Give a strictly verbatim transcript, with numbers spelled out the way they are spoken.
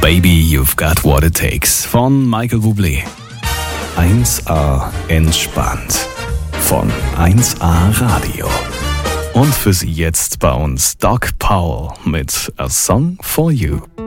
Baby, you've got what it takes von Michael Bublé. eins A entspannt von eins A Radio. Und für Sie jetzt bei uns Doug Powell mit A Song for You.